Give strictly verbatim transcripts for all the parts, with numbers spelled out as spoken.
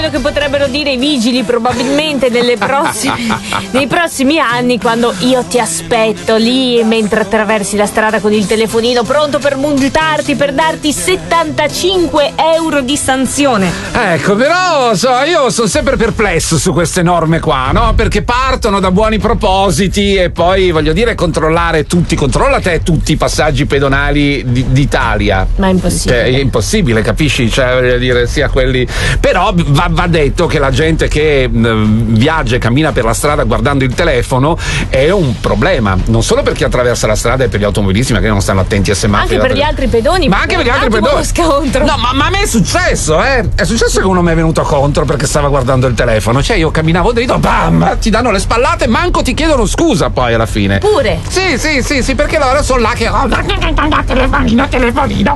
quello che potrebbero dire i vigili probabilmente nelle prossime, nei prossimi anni, quando io ti aspetto lì mentre attraversi la strada con il telefonino pronto per multarti, per darti settantacinque euro di sanzione. Ecco, però so, io sono sempre perplesso su queste norme qua, no? Perché partono da buoni propositi e poi, voglio dire, controllare tutti, controlla te tutti i passaggi pedonali di, d'Italia. Ma è impossibile. Cioè, è impossibile, capisci? Cioè, voglio dire, sia quelli. Però va, va detto che la gente che mh, viaggia e cammina per la strada guardando il telefono è un problema, non solo per chi attraversa la strada e per gli automobilisti magari non stanno attenti a semafori. Anche per gli altri pedoni. Ma anche per gli altri pedoni. Scontro. No, ma, ma a me è successo, eh. È successo che uno mi è venuto contro perché stava guardando il telefono. Cioè, io camminavo dritto, bam! Ti danno le spallate, manco ti chiedono scusa poi alla fine. Pure. Sì, sì, sì, sì, perché loro sono là che. Oh, telefonino, telefonino.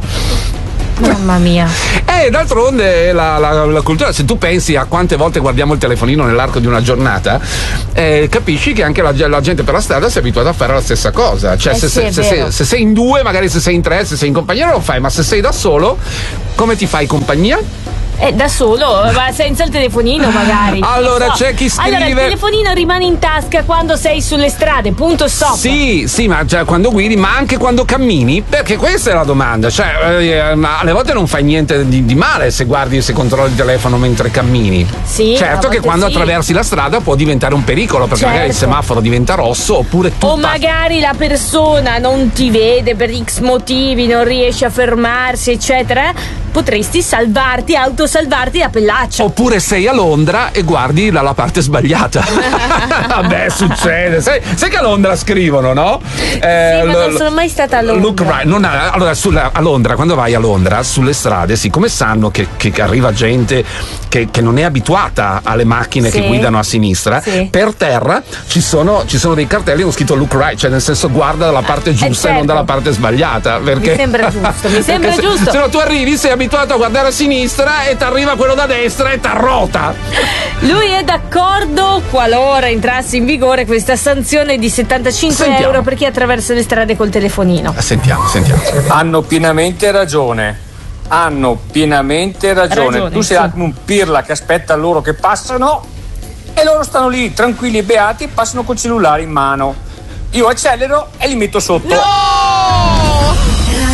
Mamma mia. E d'altronde la, la, la cultura, se tu pensi a quante volte guardiamo il telefonino nell'arco di una giornata, eh, capisci che anche la, la gente per la strada si è abituata a fare la stessa cosa. Cioè, eh se, sì, se, se, sei, se sei in due, magari se sei in tre, se sei in compagnia lo fai, ma se sei da solo, come ti fai compagnia? Eh, da solo, ma senza il telefonino magari. Allora, so. c'è chi scrive. Allora, il telefonino rimane in tasca quando sei sulle strade, punto stop. Sì, sì, ma cioè, quando guidi, ma anche quando cammini, perché questa è la domanda. Cioè, eh, alle volte non fai niente di, di male se guardi, se controlli il telefono mentre cammini. Sì. Certo che quando sì. attraversi la strada può diventare un pericolo, perché certo. magari il semaforo diventa rosso, oppure tutta... O magari la persona non ti vede per X motivi, non riesce a fermarsi, eccetera. Potresti salvarti, autosalvarti da pellaccio. Oppure sei a Londra e guardi dalla parte sbagliata. Vabbè, succede. Sai, sai che a Londra scrivono, no? Eh, sì, ma non sono mai stata a Londra. Look right. Non ha, allora, sulla, a Londra, quando vai a Londra, sulle strade, siccome sanno che, che arriva gente che, che non è abituata alle macchine sì. che guidano a sinistra, sì. per terra ci sono, ci sono dei cartelli con scritto look right, cioè nel senso guarda dalla parte giusta eh, certo. e non dalla parte sbagliata. Perché, mi sembra giusto, mi sembra se, giusto. Se no tu arrivi, sei abituato a guardare a sinistra e ti arriva quello da destra e ti arrota. Lui è d'accordo qualora entrasse in vigore questa sanzione di settantacinque sentiamo. euro per chi attraversa le strade col telefonino. Sentiamo, sentiamo. Hanno pienamente ragione. Hanno pienamente ragione. ragione tu sei sì. come un pirla che aspetta loro che passano e loro stanno lì tranquilli e beati e passano col cellulare in mano. Io accelero e li metto sotto. No!